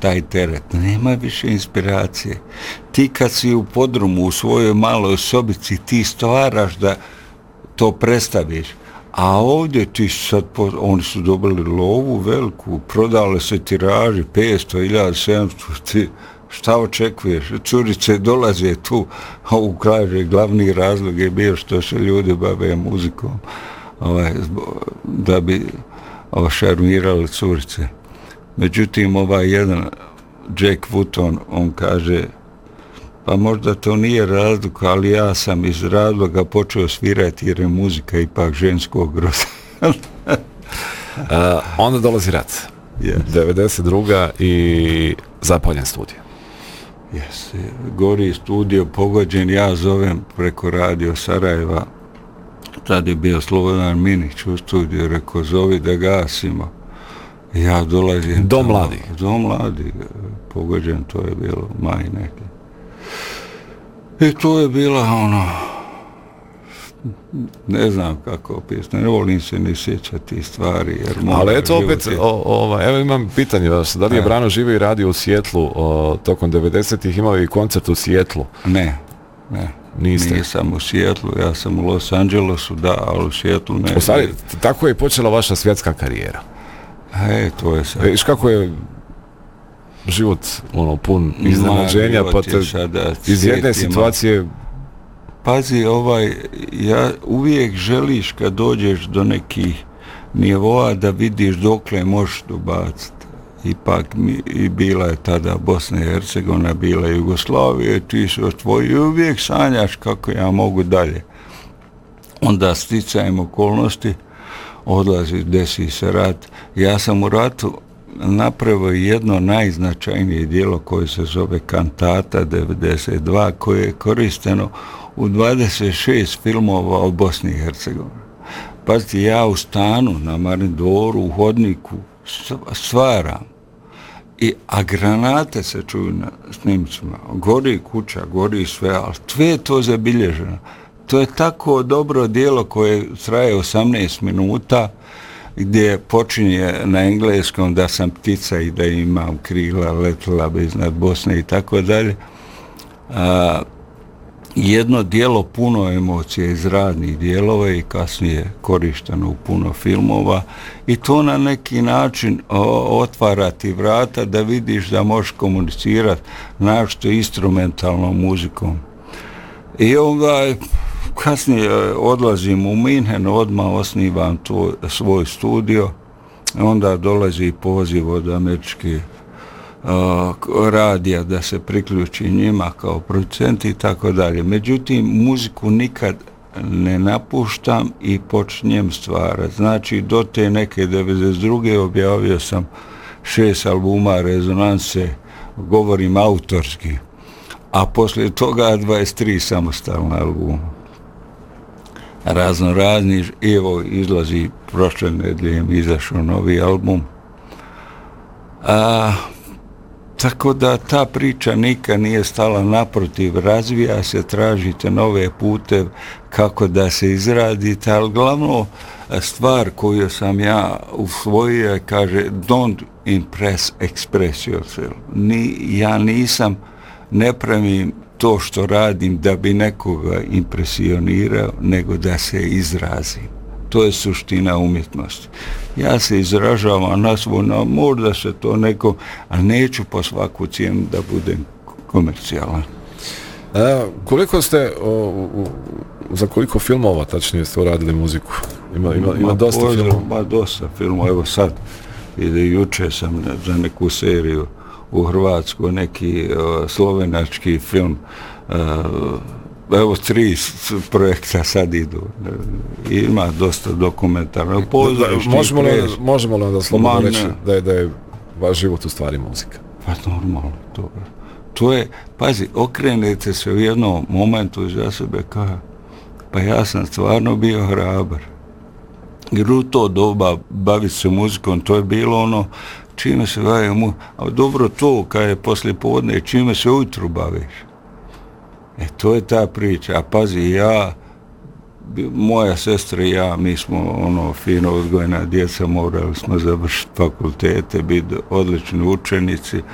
taj teret. Nema više inspiracije. Ti kad si u podrumu, u svojoj maloj sobici, ti stvaraš da to predstaviš. A ovdje ti sad, oni su dobili lovu veliku, prodale se tiraži 500, 1700, ti šta očekuješ? Curice dolaze tu, a u kaže glavni razlog je bio što se ljudi bave muzikom, da bi šarmirali curice. Međutim, jedan Jack Wooton, on kaže, pa možda to nije razlog, ali ja sam iz razloga počeo svirati jer je muzika ipak ženskog roda. Onda dolazi rat. Yes. 92. i zapaljen studio. Yes. Gori studio pogođen, ja zovem preko radio Sarajeva, tad je bio Slobodan Minić u studiju, rekao zovi da gasimo. Ja dolazim... Do mladi. Do mladi, pogođen, to je bilo maj neki. I to je bila ne znam kako opisati, ne volim se ni sjećati stvari. Jer ali eto opet, evo imam pitanje vas, da li je Brano živio i radio u Sijetlu tokom 90-ih, imao i koncert u Sijetlu? Ne. Niste? Nisam u Sijetlu, ja sam u Los Angelesu, da, ali u Sijetlu ne. U stvari, tako je počela vaša svjetska karijera. To je sad. Viš kako je život pun iznenađenja, pa te iz jedne situacije... Pazi, ja uvijek želiš kad dođeš do nekih nivoa da vidiš dokle možeš dobaciti. Ipak i bila je tada Bosna i Hercegovina, bila je Jugoslavija, ti se ostvojio, uvijek sanjaš kako ja mogu dalje. Onda sticajem okolnosti, odlazi, desi se rat. Ja sam u ratu napravio jedno najznačajnije dijelo koje se zove Kantata 92, koje je koristeno u 26 filmova o Bosni i Hercegovini. Pazite, ja u stanu na Maridoru, u hodniku stvaram. A granate se čuju na snimcima. Gori kuća, gori sve, ali sve je to zabilježeno. To je tako dobro dijelo koje traje 18 minuta, gdje počinje na engleskom da sam ptica i da imam krila, letila bi iznad Bosne i tako dalje. Jedno dijelo puno emocija iz radnih dijelova i kasnije korišteno u puno filmova i to na neki način otvara ti vrata da vidiš da možeš komunicirati našto instrumentalnom muzikom. I kasnije odlazim u Minhen, odmah osnivam svoj studio, onda dolazi poziv od američkih radija da se priključi njima kao producenti i tako dalje. Međutim, muziku nikad ne napuštam i počinjem stvarati. Znači, do te neke 92. objavio sam 6 albuma Rezonance, govorim autorski, a poslije toga 23 samostalna albuma. Razni, evo izlazi prošle nedelje mi izašao novi album. Tako da ta priča nikad nije stala, naprotiv, razvija se, tražite nove pute kako da se izradite, ali glavno stvar koju sam ja usvojio kaže don't impress, express yourself. Ja ne pravim to što radim da bi nekoga impresionirao, nego da se izrazim. To je suština umjetnosti. Ja se izražavam na svoj, možda se to neko, a neću po svaku cijenu da budem komercijalan. Koliko ste, za koliko filmova tačnije ste uradili muziku? Ima dosta filmova? Dosta filmova, evo sad, juče sam za neku seriju u Hrvatskoj, neki slovenački film, evo 3 projekta sad idu. Ima dosta dokumentarno. Možemo li onda slobodno reći da je vaš život u stvari muzika? Pa normalno, to je, pazi, okrenete se u jednom momentu za sebe kao, pa ja sam stvarno bio hrabar. Jer u to doba baviti se muzikom, to je bilo čime se bavimo, a dobro to kad je poslije podne, čime se ujutru baviš. To je ta priča, a pazi, moja sestra i ja, mi smo fino odgojena djeca, morali smo završiti fakultete, biti odlični učenici,